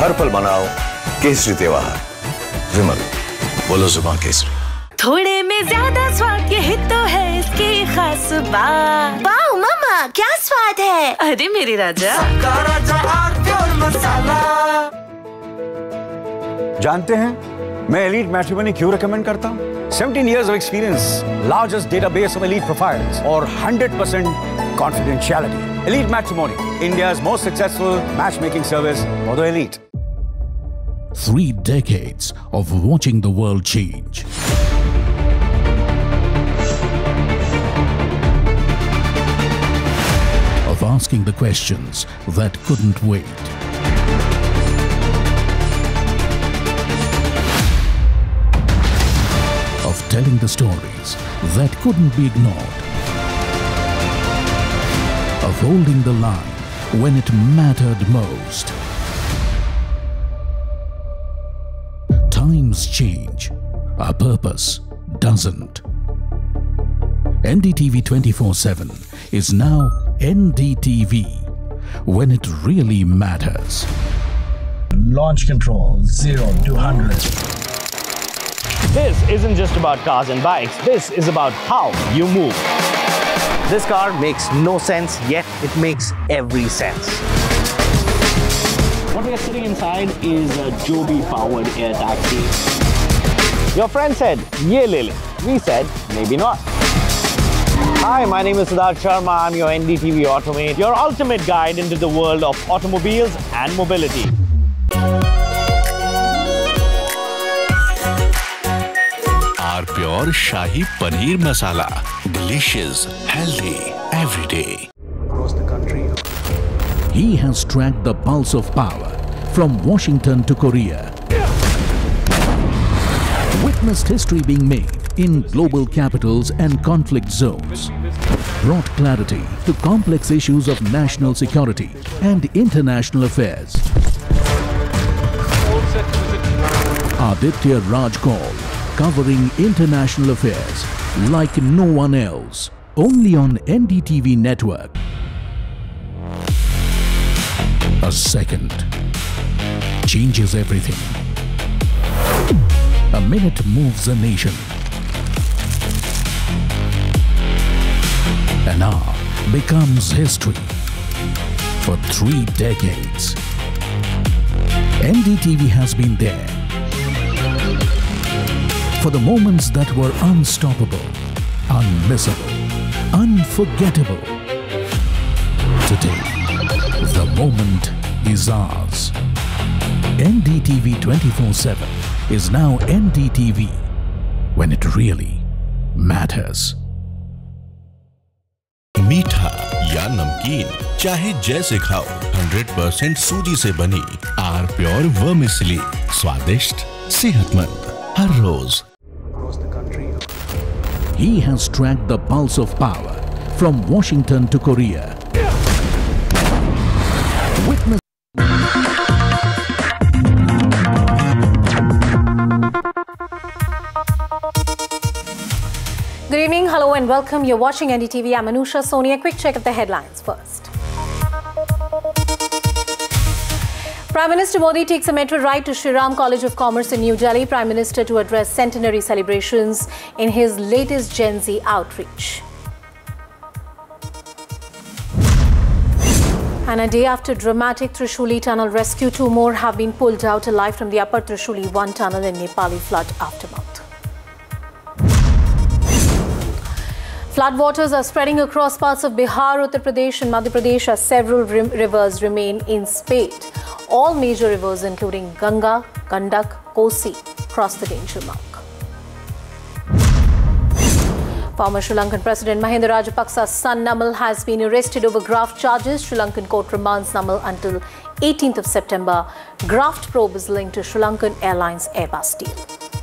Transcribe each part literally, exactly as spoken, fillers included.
हर पल मनाओ केसरी त्योहार। विमल, बोलो जुबान केसरी। थोड़े में ज्यादा स्वाद, यही तो है इसकी खास बात। वाओ मामा, क्या स्वाद है। अरे मेरे राजा, राजा आर प्योर मसाला। जानते हैं मैं एलीट मैट्रिमोनी क्यों रेकमेंड करता हूँ? seventeen years of experience, largest database of elite profiles, और one hundred percent confidentiality. Elite Matrimony, India's most successful matchmaking service for the elite. Three decades of watching the world change. Of asking the questions that couldn't wait. Of telling the stories that couldn't be ignored. Of holding the line when it mattered most. Times change, our purpose doesn't. N D T V twenty-four seven is now N D T V when it really matters. Launch control, zero to one hundred. This isn't just about cars and bikes, this is about how you move. This car makes no sense, yet it makes every sense. What we are sitting inside is a Joby-powered air taxi. Your friend said, ye le le. We said, maybe not. Hi, my name is Siddharth Sharma. I'm your N D T V Automate, your ultimate guide into the world of automobiles and mobility. Our pure Shahi Paneer Masala. Delicious, healthy, every day. Across the country. He has tracked the pulse of power from Washington to Korea. Witnessed history being made in global capitals and conflict zones. Brought clarity to complex issues of national security and international affairs. Aditya Raj Kaul, covering international affairs like no one else, only on N D T V network. A second changes everything. A minute moves a nation. An hour becomes history. For three decades, N D T V has been there. For the moments that were unstoppable, unmissable, unforgettable. Today, the moment is ours. N D T V twenty-four seven is now N D T V when it really matters. मीठा या नमकीन, चाहे जैसे खाओ, one hundred percent सूजी से बनी are pure vermicelli, स्वादिष्ट, सेहतमंद, हर रोज। Across the country. He has tracked the pulse of power from Washington to Korea. Witness Good evening, hello and welcome. You're watching N D T V. I'm Anusha Soni. A quick check of the headlines first. Prime Minister Modi takes a metro ride to Shri Ram College of Commerce in New Delhi. Prime Minister to address centenary celebrations in his latest Gen Z outreach. And a day after dramatic Trishuli tunnel rescue, two more have been pulled out alive from the upper Trishuli one tunnel in Nepali flood aftermath. Floodwaters are spreading across parts of Bihar, Uttar Pradesh and Madhya Pradesh as several rivers remain in spate. All major rivers including Ganga, Gandak, Kosi cross the danger mark. Former Sri Lankan President Mahinda Rajapaksa's son Namal has been arrested over graft charges. Sri Lankan court remands Namal until eighteenth of September. Graft probe is linked to Sri Lankan Airlines Airbus deal.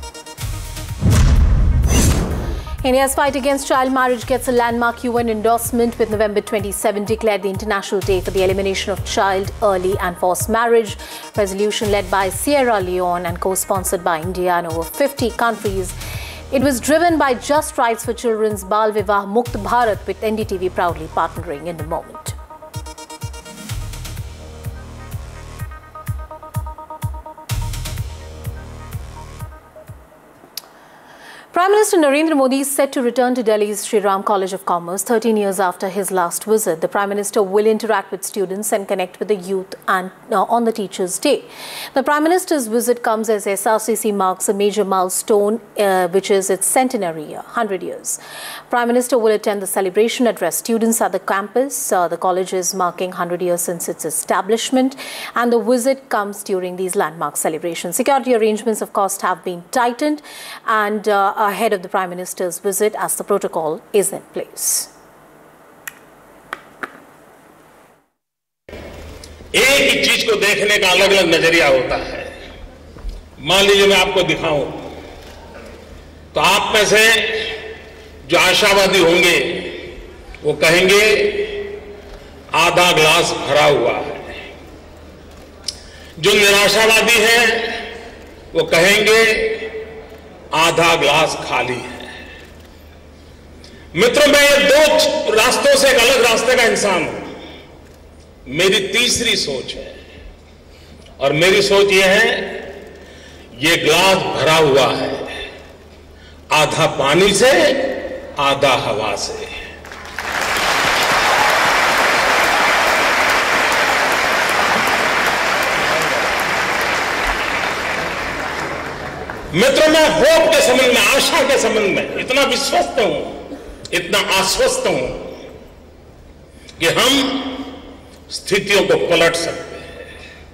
India's fight against child marriage gets a landmark U N endorsement with November twenty-seventh declared the International Day for the Elimination of Child, Early and Forced Marriage. Resolution led by Sierra Leone and co-sponsored by India and over fifty countries. It was driven by Just Rights for Children's Bal Vivah Mukt Bharat, with N D T V proudly partnering in the moment. Prime Minister Narendra Modi is set to return to Delhi's Sri Ram College of Commerce thirteen years after his last visit. The Prime Minister will interact with students and connect with the youth and uh, on the Teachers' Day. The Prime Minister's visit comes as S R C C marks a major milestone, uh, which is its centenary year, one hundred years. Prime Minister will attend the celebration, address students at the campus. Uh, the college is marking one hundred years since its establishment, and the visit comes during these landmark celebrations. Security arrangements, of course, have been tightened and uh, ahead of the Prime Minister's visit as the protocol is in place. एक ही चीज को देखने का अलग अलग नजरिया होता है। मान लीजिए मैं आपको दिखाऊं तो आप में से जो आशावादी होंगे वो कहेंगे आधा ग्लास भरा हुआ है, जो निराशावादी हैं वो कहेंगे आधा ग्लास खाली है। मित्रों, मैं ये दो रास्तों से एक अलग रास्ते का इंसान हूं। मेरी तीसरी सोच है और मेरी सोच ये है, ये ग्लास भरा हुआ है आधा पानी से आधा हवा से। मित्रों, मैं होप के संबंध में, आशा के संबंध में इतना विश्वस्त हूं, इतना आश्वस्त हूं कि हम स्थितियों को पलट सकते हैं।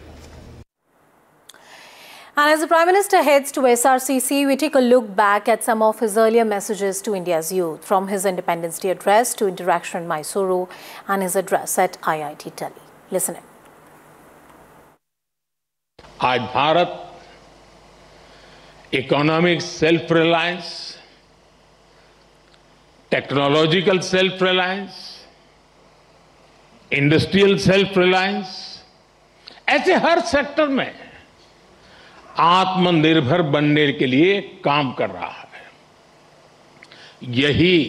And as the Prime Minister heads to S R C C, we take a look back at some of his earlier messages to India's youth, from his Independence Day address to interaction in Mysuru and his address at I I T Delhi. Listen in. आज Bharat economic self reliance, technological self reliance, industrial self reliance, ऐसे हर sector में आत्मनिर्भर बनने के लिए काम कर रहा है। यही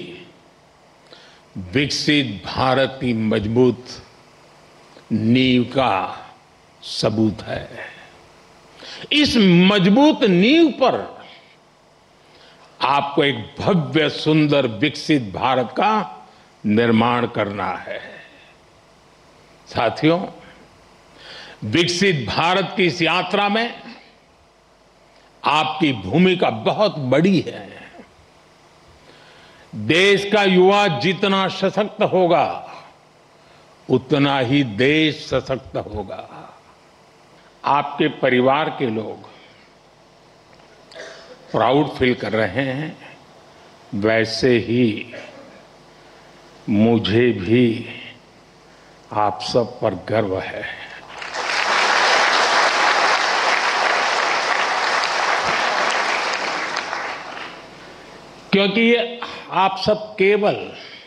विकसित भारत की मजबूत नींव का सबूत है। इस मजबूत नींव पर आपको एक भव्य, सुंदर, विकसित भारत का निर्माण करना है। साथियों, विकसित भारत की इस यात्रा में आपकी भूमिका बहुत बड़ी है। देश का युवा जितना सशक्त होगा, उतना ही देश सशक्त होगा। आपके परिवार के लोग प्राउड फील कर रहे हैं, वैसे ही मुझे भी आप सब पर गर्व है। क्योंकि ये आप सब केवल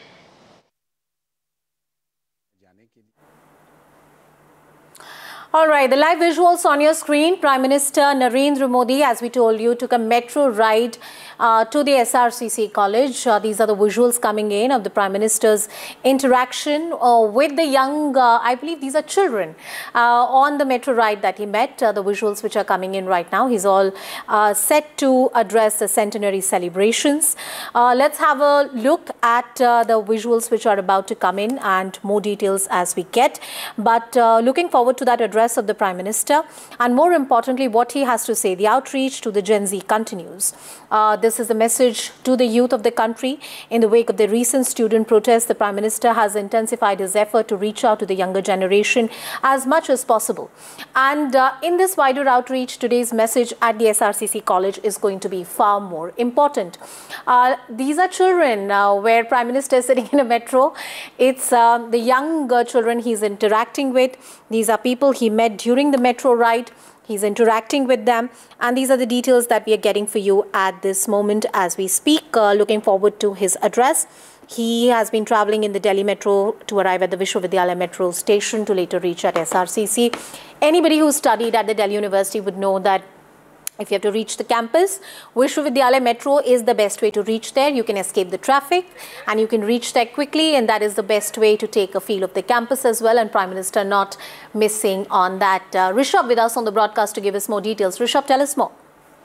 All right, the live visuals on your screen. Prime Minister Narendra Modi, as we told you, took a metro ride uh, to the S R C C college. Uh, these are the visuals coming in of the Prime Minister's interaction uh, with the young, uh, I believe these are children, uh, on the metro ride that he met. Uh, the visuals which are coming in right now. He's all uh, set to address the centenary celebrations. Uh, let's have a look at uh, the visuals which are about to come in and more details as we get. But uh, looking forward to that address of the Prime Minister, and more importantly what he has to say. The outreach to the Gen Z continues. Uh, this is the message to the youth of the country. In the wake of the recent student protests, the Prime Minister has intensified his effort to reach out to the younger generation as much as possible. And uh, in this wider outreach, today's message at the S R C C college is going to be far more important. Uh, these are children uh, where Prime Minister is sitting in a metro. It's uh, the young uh, children he's interacting with. These are people he met during the metro ride. He's interacting with them, and these are the details that we are getting for you at this moment as we speak. Uh, looking forward to his address. He has been traveling in the Delhi metro to arrive at the Vishwavidyalaya metro station to later reach at S R C C. Anybody who studied at the Delhi University would know that if you have to reach the campus, Vishwavidyalaya metro is the best way to reach there. You can escape the traffic and you can reach there quickly, and that is the best way to take a feel of the campus as well, and Prime Minister not missing on that. Uh, Rishabh with us on the broadcast to give us more details. Rishabh, tell us more.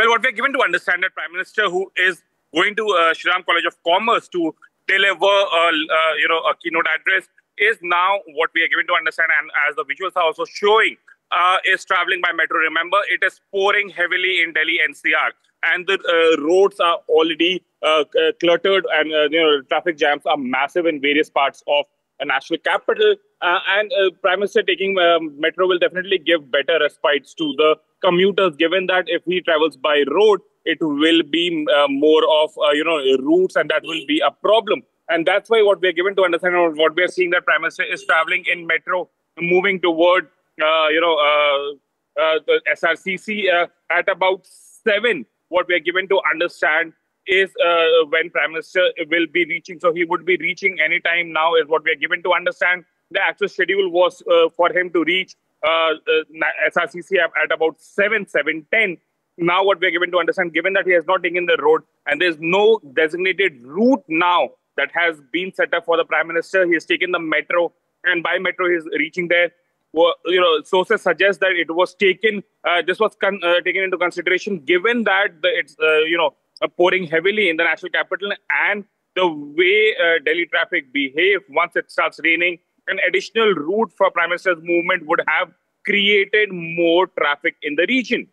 Well, what we're given to understand that Prime Minister, who is going to uh, Shri Ram College of Commerce to deliver, a, uh, you know, a keynote address, is now what we are given to understand, and as the visuals are also showing, uh, is traveling by metro. Remember, it is pouring heavily in Delhi N C R, and the uh, roads are already uh, cluttered, and uh, you know, traffic jams are massive in various parts of a national capital. Uh, and uh, Prime Minister taking um, metro will definitely give better respites to the commuters, given that if he travels by road, it will be uh, more of, uh, you know, routes, and that will be a problem. And that's why what we are given to understand, or what we are seeing, that Prime Minister is traveling in metro, moving toward, uh, you know, uh, uh, the S R C C uh, at about seven. What we are given to understand is uh, when Prime Minister will be reaching. So he would be reaching anytime now is what we are given to understand. The actual schedule was uh, for him to reach uh, uh, S R C C at, at about seven, seven ten. Now what we are given to understand, given that he has not taken the road and there is no designated route now that has been set up for the Prime Minister, he has taken the metro, and by metro he is reaching there. Well, you know, sources suggest that it was taken, uh, this was con uh, taken into consideration, given that the, it's, uh, you know, uh, pouring heavily in the national capital, and the way uh, Delhi traffic behaves once it starts raining. An additional route for Prime Minister's movement would have created more traffic in the region.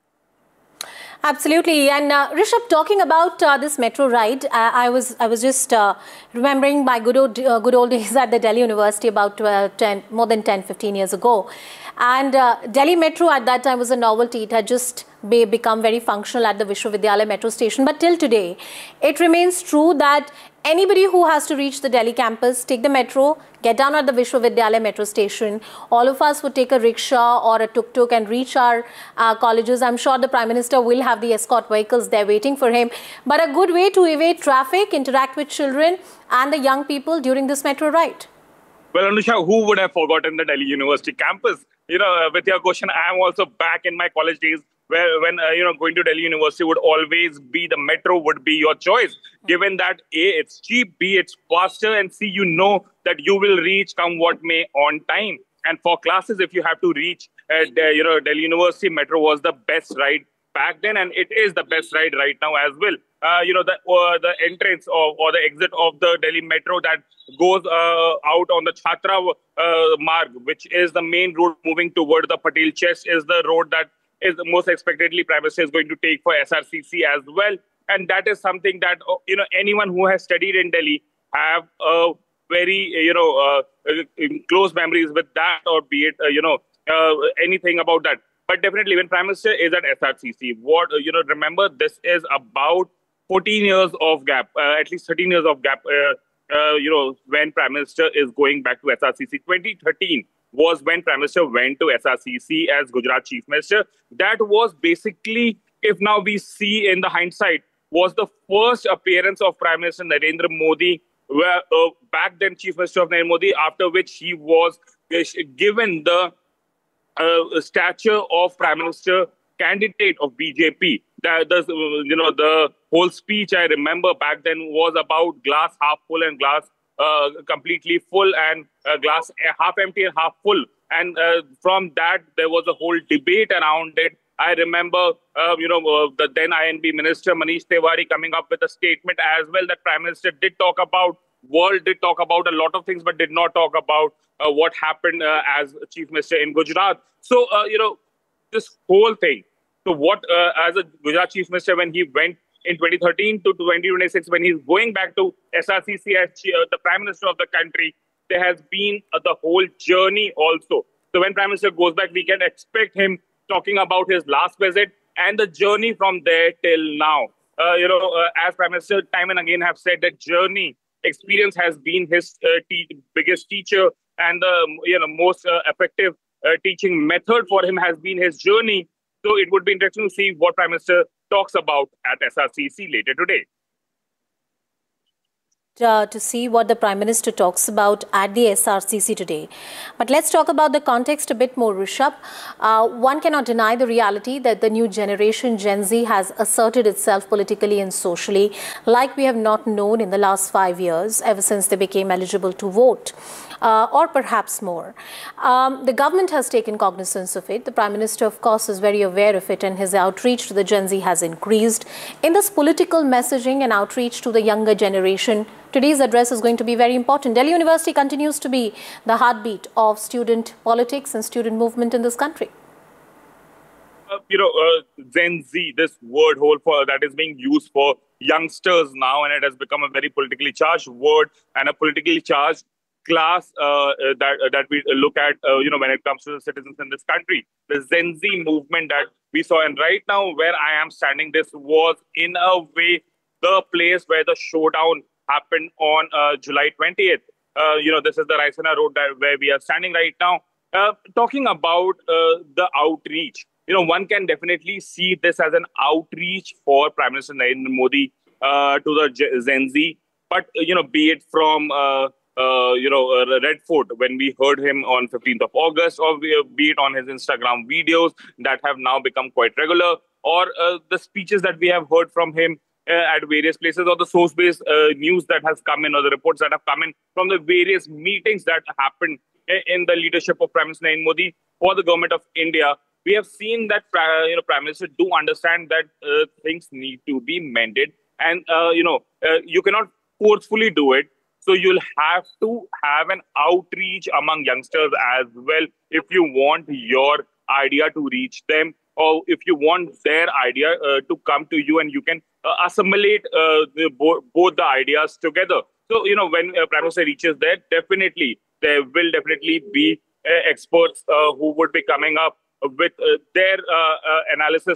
Absolutely. And uh, Rishabh, talking about uh, this metro ride, uh, I was I was just uh, remembering my good old, uh, good old days at the Delhi University about uh, ten, more than ten, fifteen years ago. And uh, Delhi Metro at that time was a novelty. It had just be, become very functional at the Vishwavidyalaya metro station. But till today, it remains true that anybody who has to reach the Delhi campus, take the metro, get down at the Vishwavidyalaya metro station. All of us would take a rickshaw or a tuk-tuk and reach our uh, colleges. I'm sure the Prime Minister will have the escort vehicles there waiting for him. But a good way to evade traffic, interact with children and the young people during this metro ride. Well, Anusha, who would have forgotten the Delhi University campus? You know, with your question, I am also back in my college days, where when, uh, you know, going to Delhi University would always be, the metro would be your choice, given that A, it's cheap, B, it's faster, and C, you know that you will reach come what may on time. And for classes, if you have to reach, uh, you know, Delhi University, metro was the best ride back then, and it is the best ride right now as well. Uh, you know, the uh, the entrance of, or the exit of the Delhi metro that goes uh, out on the Chhatra uh, Marg, which is the main road moving toward the Patel Chest, is the road that is most expectedly Prime Minister is going to take for S R C C as well. And that is something that, you know, anyone who has studied in Delhi have a very, you know, uh, close memories with that, or be it, uh, you know, uh, anything about that. But definitely when Prime Minister is at S R C C, what, you know, remember, this is about fourteen years of gap, uh, at least thirteen years of gap, uh, uh, you know, when Prime Minister is going back to S R C C. twenty thirteen was when Prime Minister went to S R C C as Gujarat Chief Minister. That was basically, if now we see in the hindsight, was the first appearance of Prime Minister Narendra Modi, where uh, back then Chief Minister of Narendra Modi, after which he was given the uh, stature of Prime Minister candidate of B J P. That, the, you know, the whole speech I remember back then was about glass half full and glass uh, completely full, and uh, glass half empty and half full. And uh, from that, there was a whole debate around it. I remember, uh, you know, uh, the then I N B Minister Manish Tiwari coming up with a statement as well that Prime Minister did talk about, world did talk about a lot of things, but did not talk about uh, what happened uh, as Chief Minister in Gujarat. So, uh, you know, this whole thing. So what, uh, as a Gujarat Chief Minister, when he went in twenty thirteen to twenty twenty-six, when he's going back to S R C C as uh, the Prime Minister of the country, there has been uh, the whole journey also. So when Prime Minister goes back, we can expect him talking about his last visit and the journey from there till now. Uh, you know, uh, as Prime Minister time and again have said, that journey experience has been his uh, te biggest teacher, and the you know most uh, effective uh, teaching method for him has been his journey. So it would be interesting to see what Prime Minister talks about at S R C C later today. Uh, to see what the Prime Minister talks about at the S R C C today. But let's talk about the context a bit more, Rishabh. Uh, one cannot deny the reality that the new generation, Gen Z, has asserted itself politically and socially like we have not known in the last five years, ever since they became eligible to vote. Uh, or perhaps more. Um, the government has taken cognizance of it. The Prime Minister, of course, is very aware of it, and his outreach to the Gen Z has increased. In this political messaging and outreach to the younger generation, today's address is going to be very important. Delhi University continues to be the heartbeat of student politics and student movement in this country. Uh, you know, uh, Gen Z, this word hole for that is being used for youngsters now, and it has become a very politically charged word and a politically charged class uh, that uh, that we look at, uh, you know, when it comes to the citizens in this country. The Gen Z movement that we saw, and right now where I am standing, this was in a way the place where the showdown happened on uh, July twentieth. Uh, you know, this is the Raisina Road that where we are standing right now. Uh, talking about uh, the outreach, you know, one can definitely see this as an outreach for Prime Minister Narendra Modi uh, to the Gen Z. But, uh, you know, be it from uh, Uh, you know, uh, Red Fort, when we heard him on fifteenth of August, or we, uh, be it on his Instagram videos that have now become quite regular, or uh, the speeches that we have heard from him uh, at various places, or the source-based uh, news that has come in, or the reports that have come in from the various meetings that happened in the leadership of Prime Minister Narendra Modi for the government of India. We have seen that, uh, you know, Prime Minister do understand that uh, things need to be mended, and, uh, you know, uh, you cannot forcefully do it. So you'll have to have an outreach among youngsters as well if you want your idea to reach them, or if you want their idea uh, to come to you, and you can uh, assimilate uh, the, bo both the ideas together. So, you know, when uh, Prime Minister reaches there, definitely there will definitely be uh, experts uh, who would be coming up with uh, their uh, uh, analysis